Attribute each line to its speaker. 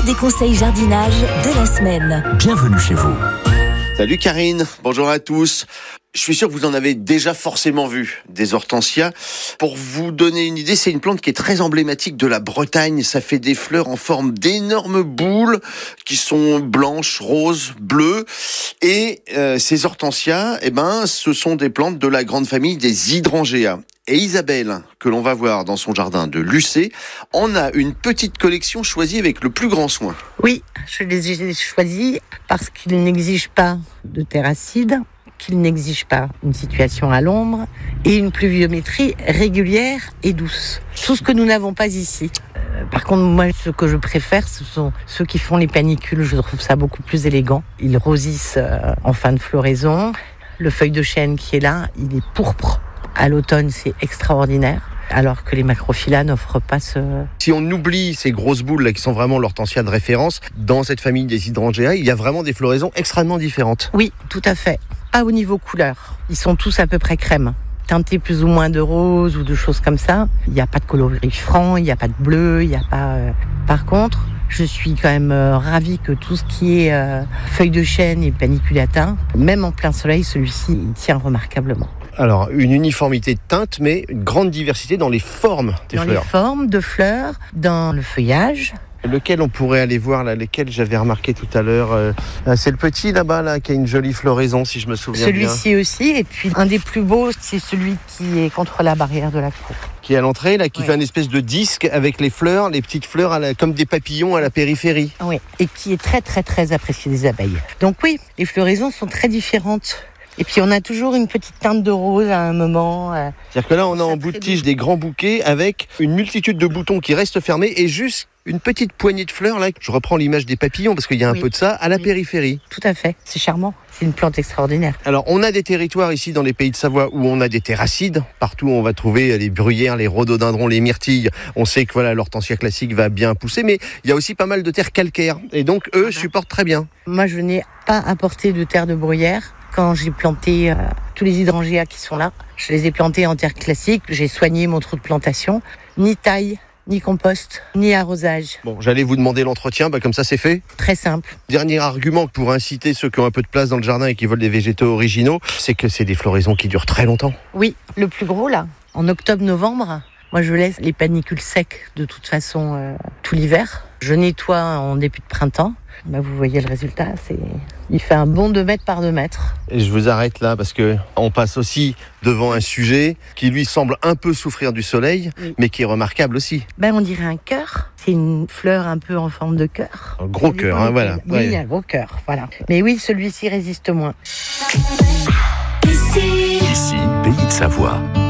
Speaker 1: meilleurs des conseils jardinage de la semaine.
Speaker 2: Bienvenue chez vous.
Speaker 3: Salut Karine, bonjour à tous. Je suis sûr que vous en avez déjà forcément vu, des hortensias. Pour vous donner une idée, c'est une plante qui est très emblématique de la Bretagne. Ça fait des fleurs en forme d'énormes boules qui sont blanches, roses, bleues. Et ces hortensias, ce sont des plantes de la grande famille des hydrangea. Et Isabelle, que l'on va voir dans son jardin de Lucé, en a une petite collection choisie avec le plus grand soin.
Speaker 4: Oui, je les ai choisis parce qu'ils n'exigent pas de terre acide, qu'ils n'exigent pas une situation à l'ombre et une pluviométrie régulière et douce. Tout ce que nous n'avons pas ici. Par contre, moi, ce que je préfère, ce sont ceux qui font les panicules. Je trouve ça beaucoup plus élégant. Ils rosissent en fin de floraison. Le feuille de chêne qui est là, il est pourpre. À l'automne, c'est extraordinaire, alors que les macrophylla n'offrent pas ce...
Speaker 3: Si on oublie ces grosses boules là, qui sont vraiment l'hortensia de référence, dans cette famille des hydrangea, il y a vraiment des floraisons extrêmement différentes.
Speaker 4: Oui, tout à fait. Pas au niveau couleur. Ils sont tous à peu près crème, teintés plus ou moins de rose ou de choses comme ça. Il n'y a pas de coloris franc, il n'y a pas de bleu, il n'y a pas... Par contre, je suis quand même ravie que tout ce qui est feuille de chêne et paniculata, même en plein soleil, celui-ci il tient remarquablement.
Speaker 3: Alors, une uniformité de teinte, mais une grande diversité dans les formes des fleurs.
Speaker 4: Dans les formes de fleurs, dans le feuillage.
Speaker 3: Lequel on pourrait aller voir, là, lesquels j'avais remarqué tout à l'heure. C'est le petit là-bas, là, qui a une jolie floraison, si je me souviens bien.
Speaker 4: Celui-ci aussi, et puis un des plus beaux, c'est celui qui est contre la barrière de la cour.
Speaker 3: Qui est à l'entrée, là, qui fait un espèce de disque avec les fleurs, les petites fleurs comme des papillons à la périphérie.
Speaker 4: Oui, et qui est très très très apprécié des abeilles. Donc oui, les floraisons sont très différentes. Et puis on a toujours une petite teinte de rose à un moment.
Speaker 3: C'est-à-dire que là on a en bout de tige des grands bouquets avec une multitude de boutons qui restent fermés et juste une petite poignée de fleurs là. Je reprends l'image des papillons parce qu'il y a un peu de ça à la périphérie.
Speaker 4: Tout à fait, c'est charmant. C'est une plante extraordinaire.
Speaker 3: Alors on a des territoires ici dans les pays de Savoie où on a des terres acides. Partout on va trouver les bruyères, les rhododendrons, les myrtilles. On sait que voilà l'hortensia classique va bien pousser, mais il y a aussi pas mal de terres calcaires et donc eux supportent très bien.
Speaker 4: Moi je n'ai pas apporté de terre de bruyère. Quand j'ai planté tous les hydrangea qui sont là, je les ai plantés en terre classique. J'ai soigné mon trou de plantation. Ni taille, ni compost, ni arrosage.
Speaker 3: Bon, j'allais vous demander l'entretien, comme ça c'est fait.
Speaker 4: Très simple.
Speaker 3: Dernier argument pour inciter ceux qui ont un peu de place dans le jardin et qui veulent des végétaux originaux, c'est que c'est des floraisons qui durent très longtemps.
Speaker 4: Oui, le plus gros là, en octobre-novembre, moi je laisse les panicules secs de toute façon tout l'hiver. Je nettoie en début de printemps. Vous voyez le résultat, il fait un bon 2 mètres par 2 mètres.
Speaker 3: Et je vous arrête là parce que on passe aussi devant un sujet qui lui semble un peu souffrir du soleil, mais qui est remarquable aussi.
Speaker 4: On dirait un cœur. C'est une fleur un peu en forme de cœur.
Speaker 3: Un gros cœur, voilà.
Speaker 4: Oui, un gros cœur, voilà. Mais oui, celui-ci résiste moins.
Speaker 2: Ici, Pays de Savoie.